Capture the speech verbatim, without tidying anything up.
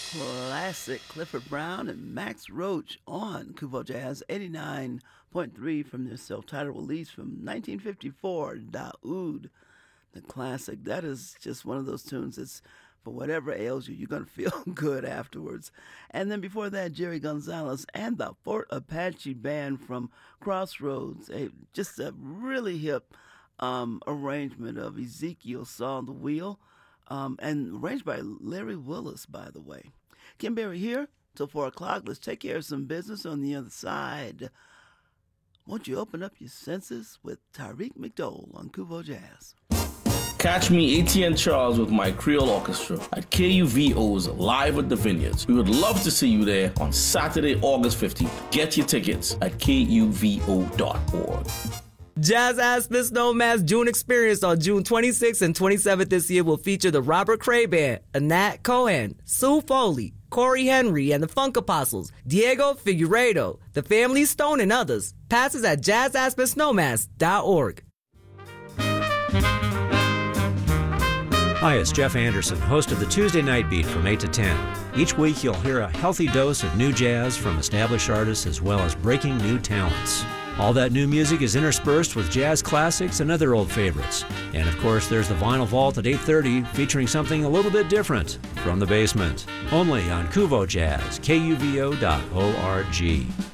Classic Clifford Brown and Max Roach on Kuvo Jazz eighty-nine point three from their self-titled release from nineteen fifty-four, Daoud, the classic. That is just one of those tunes that's, for whatever ails you, you're going to feel good afterwards. And then before that, Jerry Gonzalez and the Fort Apache Band from Crossroads, a, just a really hip um, arrangement of Ezekiel Saw the Wheel, um, and arranged by Larry Willis, by the way. Kim Berry here till four o'clock. Let's take care of some business on the other side. Won't you open up your senses with Tyreek McDowell on Kuvo Jazz? Catch me, A T N Charles, with my Creole Orchestra at K U V O's Live at the Vineyards. We would love to see you there on Saturday, August fifteenth. Get your tickets at K U V O dot org. Jazz Aspen Snowman's June experience on June twenty-sixth and twenty-seventh this year will feature the Robert Cray Band, Anat Cohen, Sue Foley, Corey Henry and the Funk Apostles, Diego Figueiredo, the Family Stone, and others. Passes at jazz aspen snowmass dot org. Hi, it's Jeff Anderson, host of the Tuesday Night Beat from eight to ten. Each week you'll hear a healthy dose of new jazz from established artists as well as breaking new talents. All that new music is interspersed with jazz classics and other old favorites. And of course, there's the Vinyl Vault at eight thirty featuring something a little bit different from the basement. Only on Kuvo Jazz, K U V O dot org.